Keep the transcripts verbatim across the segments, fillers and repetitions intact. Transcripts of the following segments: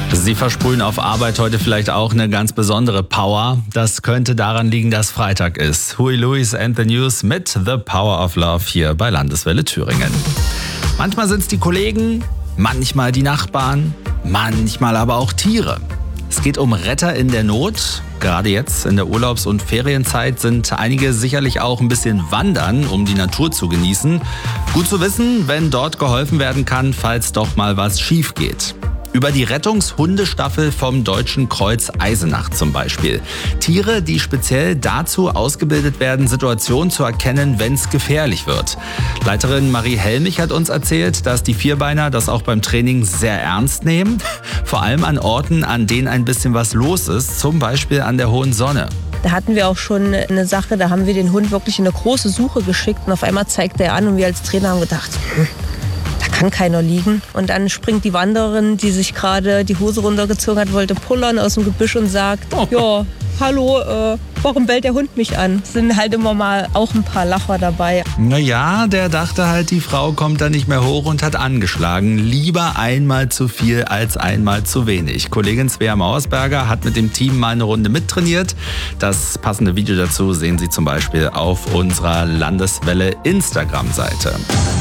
Sie versprühen auf Arbeit heute vielleicht auch eine ganz besondere Power. Das könnte daran liegen, dass Freitag ist. Huey Lewis and the News mit The Power of Love hier bei Landeswelle Thüringen. Manchmal sind es die Kollegen, manchmal die Nachbarn, manchmal aber auch Tiere. Es geht um Retter in der Not. Gerade jetzt in der Urlaubs- und Ferienzeit sind einige sicherlich auch ein bisschen wandern, um die Natur zu genießen. Gut zu wissen, wenn dort geholfen werden kann, falls doch mal was schief geht. Über die Rettungshundestaffel vom Deutschen Kreuz Eisenach zum Beispiel. Tiere, die speziell dazu ausgebildet werden, Situationen zu erkennen, wenn es gefährlich wird. Leiterin Marie Helmich hat uns erzählt, dass die Vierbeiner das auch beim Training sehr ernst nehmen. Vor allem an Orten, an denen ein bisschen was los ist, zum Beispiel an der Hohen Sonne. Da hatten wir auch schon eine Sache, da haben wir den Hund wirklich in eine große Suche geschickt und auf einmal zeigte er an und wir als Trainer haben gedacht, hm, kann keiner liegen. Und dann springt die Wanderin, die sich gerade die Hose runtergezogen hat, wollte pullern aus dem Gebüsch und sagt, oh. ja, hallo, äh, warum bellt der Hund mich an? Es sind halt immer mal auch ein paar Lacher dabei. Naja, der dachte halt, die Frau kommt da nicht mehr hoch und hat angeschlagen. Lieber einmal zu viel als einmal zu wenig. Kollegin Svea Mauersberger hat mit dem Team mal eine Runde mittrainiert. Das passende Video dazu sehen Sie zum Beispiel auf unserer Landeswelle Instagram-Seite.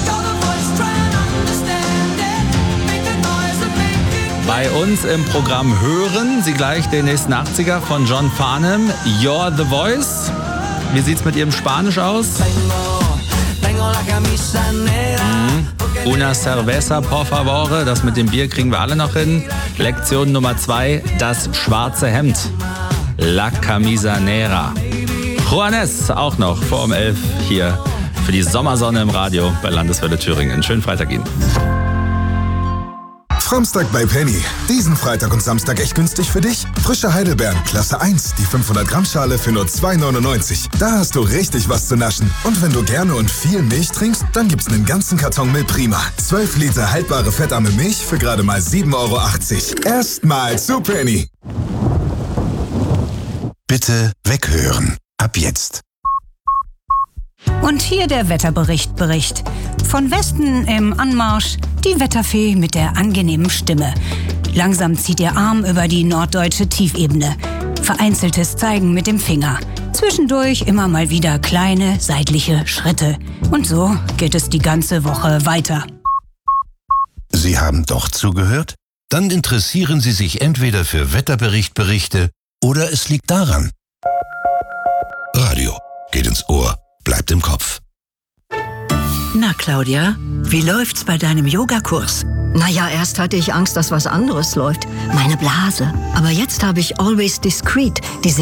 Bei uns im Programm hören Sie gleich den nächsten achtziger von John Farnham, You're the Voice. Wie sieht's mit Ihrem Spanisch aus? Mhm. Una cerveza, por favor. Das mit dem Bier kriegen wir alle noch hin. Lektion Nummer zwei, das schwarze Hemd. La camisa negra. Juanes auch noch vor um elf hier für die Sommersonne im Radio bei Landeswelle Thüringen. Schönen Freitag Ihnen. Samstag bei Penny. Diesen Freitag und Samstag echt günstig für dich. Frische Heidelbeeren, Klasse eins, die fünfhundert Gramm Schale für nur zwei neunundneunzig. Da hast du richtig was zu naschen. Und wenn du gerne und viel Milch trinkst, dann gibt's einen ganzen Karton Milch Prima. zwölf Liter haltbare fettarme Milch für gerade mal sieben Euro achtzig. Erstmal zu Penny. Bitte weghören. Ab jetzt. Und hier der Wetterbericht Bericht. Von Westen im Anmarsch die Wetterfee mit der angenehmen Stimme. Langsam zieht ihr Arm über die norddeutsche Tiefebene. Vereinzeltes Zeigen mit dem Finger. Zwischendurch immer mal wieder kleine seitliche Schritte. Und so geht es die ganze Woche weiter. Sie haben doch zugehört? Dann interessieren Sie sich entweder für Wetterbericht-Berichte oder es liegt daran. Radio geht ins Ohr, bleibt im Kopf. Na, Claudia, wie läuft's bei deinem Yogakurs? Naja, erst hatte ich Angst, dass was anderes läuft. Meine Blase. Aber jetzt habe ich Always Discreet, diese